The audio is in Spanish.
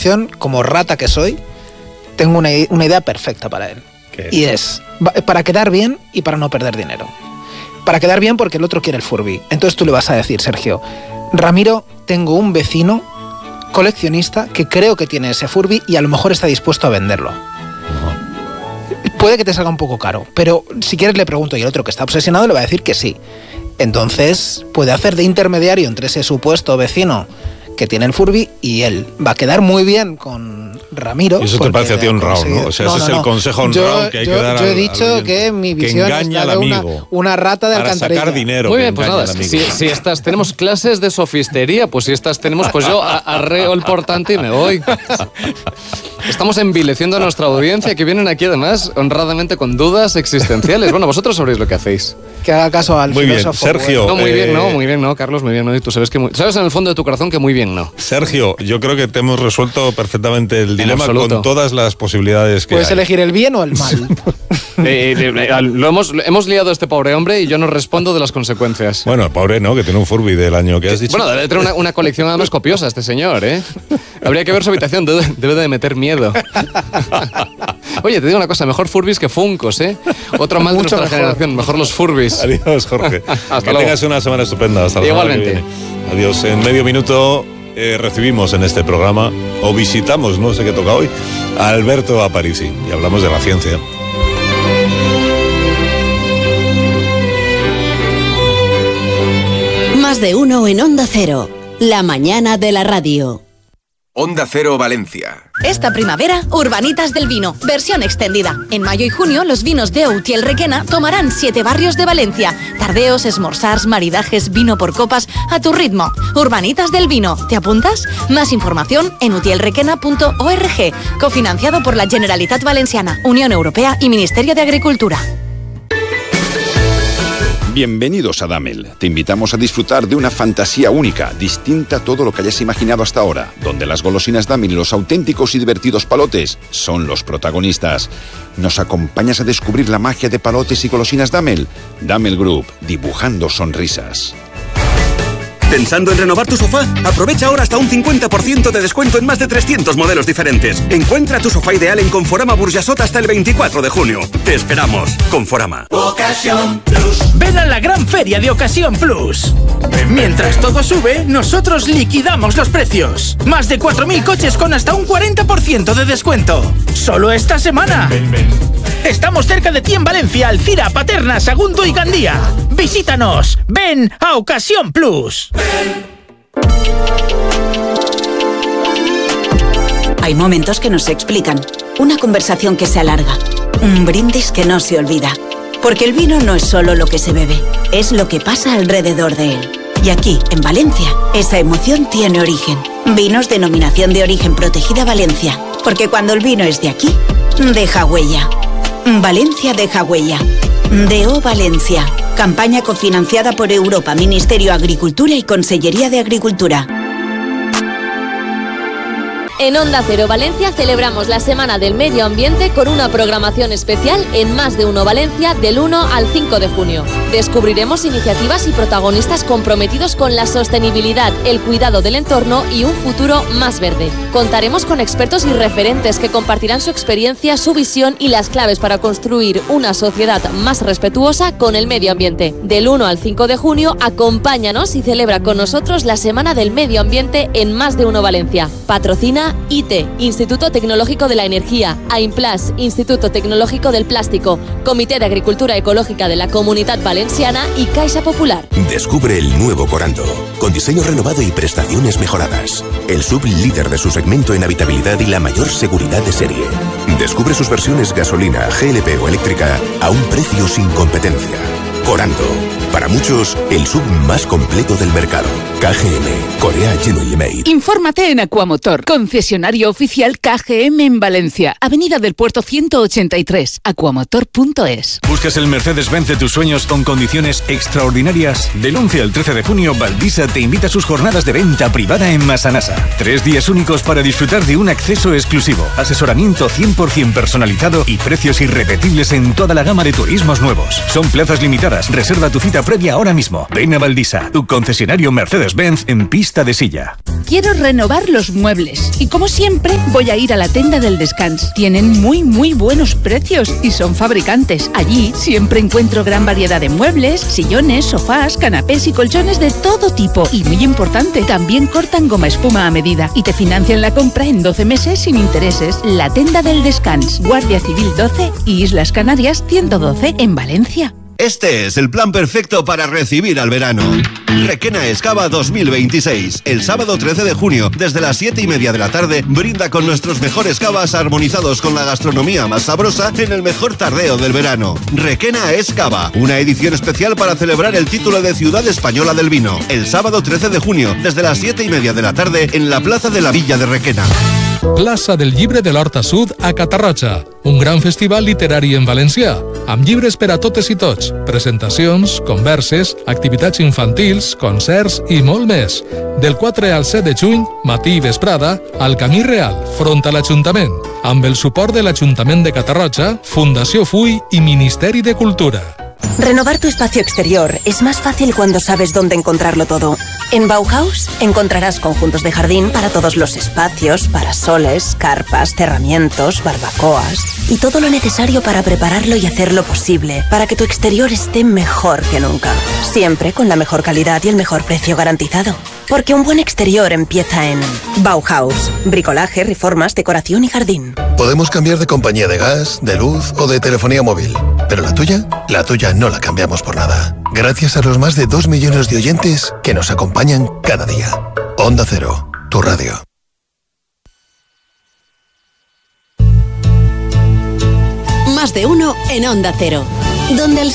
solución, como rata que soy, tengo una idea perfecta para él. Y es para quedar bien y para no perder dinero. Para quedar bien porque el otro quiere el Furby. Entonces tú le vas a decir, Sergio, Ramiro, tengo un vecino coleccionista que creo que tiene ese Furby y a lo mejor está dispuesto a venderlo. Puede que te salga un poco caro, pero si quieres le pregunto, y el otro que está obsesionado le va a decir que sí. Entonces puede hacer de intermediario entre ese supuesto vecino que tiene el Furby y él. Va a quedar muy bien con Ramiro. Y eso te parece a ti honrado, ¿no? O sea, ese es el consejo honrado que hay que dar. Yo he dicho que mi visión es la de una rata de alcantarilla. Para sacar dinero. Muy bien, pues nada, si estas tenemos clases de sofistería, pues si estas tenemos, pues yo arreo el portante y me voy. Estamos envileciendo a nuestra audiencia, que vienen aquí además honradamente con dudas existenciales. Bueno, vosotros sabréis lo que hacéis. Que haga caso al filósofo. Sergio. No, muy bien, no, Carlos, muy bien, no. Y tú sabes sabes en el fondo de tu corazón que muy bien, no. Sergio, yo creo que te hemos resuelto perfectamente el dilema con todas las posibilidades que puedes elegir el bien o el mal. Hemos liado a este pobre hombre y yo no respondo de las consecuencias. Bueno, pobre no, que tiene un Furby del año que has dicho. Bueno, debe tener una colección además copiosa este señor, ¿eh? Habría que ver su habitación, debe de meter miedo. Oye, te digo una cosa, mejor Furbis que Funkos, ¿eh? Otro mal de nuestra generación, mejor los Furbis. Adiós, Jorge. Hasta luego. Tengas una semana estupenda. Hasta igualmente. Adiós. En medio minuto recibimos en este programa, o visitamos, no sé qué toca hoy, a Alberto Aparici y hablamos de la ciencia. Más de uno en Onda Cero, la mañana de la radio. Onda Cero Valencia. Esta primavera, Urbanitas del Vino, versión extendida. En mayo y junio, los vinos de Utiel Requena tomarán 7 barrios de Valencia. Tardeos, esmorzars, maridajes, vino por copas, a tu ritmo. Urbanitas del Vino, ¿te apuntas? Más información en utielrequena.org. Cofinanciado por la Generalitat Valenciana, Unión Europea y Ministerio de Agricultura. Bienvenidos a Damel. Te invitamos a disfrutar de una fantasía única, distinta a todo lo que hayas imaginado hasta ahora, donde las golosinas Damel y los auténticos y divertidos palotes son los protagonistas. ¿Nos acompañas a descubrir la magia de palotes y golosinas Damel? Damel Group, dibujando sonrisas. ¿Pensando en renovar tu sofá? Aprovecha ahora hasta un 50% de descuento en más de 300 modelos diferentes. Encuentra tu sofá ideal en Conforama Burjasot hasta el 24 de junio. Te esperamos. Conforama. Ocasión Plus. Ven a la gran feria de Ocasión Plus. Mientras todo sube, nosotros liquidamos los precios. Más de 4.000 coches con hasta un 40% de descuento. Solo esta semana. Estamos cerca de ti en Valencia, Alcira, Paterna, Sagunto y Gandía. Visítanos. Ven a Ocasión Plus. Hay momentos que no se explican. Una conversación que se alarga. Un brindis que no se olvida. Porque el vino no es solo lo que se bebe, es lo que pasa alrededor de él. Y aquí, en Valencia, esa emoción tiene origen. Vinos denominación de origen protegida Valencia. Porque cuando el vino es de aquí, deja huella. Valencia deja huella. DO Valencia. Campaña cofinanciada por Europa, Ministerio de Agricultura y Consellería de Agricultura. En Onda Cero Valencia celebramos la Semana del Medio Ambiente con una programación especial en Más de Uno Valencia del 1 al 5 de junio. Descubriremos iniciativas y protagonistas comprometidos con la sostenibilidad, el cuidado del entorno y un futuro más verde. Contaremos con expertos y referentes que compartirán su experiencia, su visión y las claves para construir una sociedad más respetuosa con el medio ambiente. Del 1 al 5 de junio, acompáñanos y celebra con nosotros la Semana del Medio Ambiente en Más de Uno Valencia. Patrocina IT, Instituto Tecnológico de la Energía, AIMPLAS, Instituto Tecnológico del Plástico, Comité de Agricultura Ecológica de la Comunidad Valenciana y Caixa Popular. Descubre el nuevo Corando, con diseño renovado y prestaciones mejoradas. El sub líder de su segmento en habitabilidad y la mayor seguridad de serie. Descubre sus versiones gasolina, GLP o eléctrica a un precio sin competencia. Corando, para muchos, el sub más completo del mercado. KGM, Korea Genuine Made. Infórmate en Aquamotor, concesionario oficial KGM en Valencia, Avenida del Puerto 183, aquamotor.es. ¿Buscas el Mercedes-Benz de tus sueños con condiciones extraordinarias? Del 11 al 13 de junio, Valdisa te invita a sus jornadas de venta privada en Massanassa. 3 días únicos para disfrutar de un acceso exclusivo, asesoramiento 100% personalizado y precios irrepetibles en toda la gama de turismos nuevos. Son plazas limitadas. limitadas. Reserva tu cita previa ahora mismo. Ven a Valdisa, tu concesionario Mercedes-Benz en pista de silla. Quiero renovar los muebles y como siempre voy a ir a la Tenda del Descans. Tienen muy buenos precios y son fabricantes. Allí siempre encuentro gran variedad de muebles, sillones, sofás, canapés y colchones de todo tipo. Y muy importante, también cortan goma espuma a medida y te financian la compra en 12 meses sin intereses. La Tenda del Descans, Guardia Civil 12 y Islas Canarias 112 en Valencia. Este es el plan perfecto para recibir al verano. Requena Excava 2026. El sábado 13 de junio, desde las 7:30 de la tarde, brinda con nuestros mejores cavas armonizados con la gastronomía más sabrosa en el mejor tardeo del verano. Requena Excava, una edición especial para celebrar el título de Ciudad Española del Vino. El sábado 13 de junio, desde las 7:30 de la tarde, en la Plaza de la Villa de Requena. Plaça del Llibre de l'Horta Sud a Catarroja, un gran festival literari en valencià, amb llibres per a totes i tots, presentacions, converses, activitats infantils, concerts i molt més. Del 4 al 7 de juny, matí i vesprada, al Camí Real, front a l'Ajuntament, amb el suport de l'Ajuntament de Catarroja, Fundació FUI i Ministeri de Cultura. Renovar tu espacio exterior es más fácil cuando sabes dónde encontrarlo todo. En Bauhaus encontrarás conjuntos de jardín para todos los espacios, parasoles, carpas, cerramientos, barbacoas y todo lo necesario para prepararlo y hacerlo posible, para que tu exterior esté mejor que nunca. Siempre con la mejor calidad y el mejor precio garantizado. Porque un buen exterior empieza en Bauhaus. Bricolaje, reformas, decoración y jardín. Podemos cambiar de compañía de gas, de luz o de telefonía móvil. ¿Pero la tuya no la cambiamos por nada. Gracias a los más de 2 millones de oyentes que nos acompañan cada día. Onda Cero, tu radio. Más de uno en Onda Cero. Donde el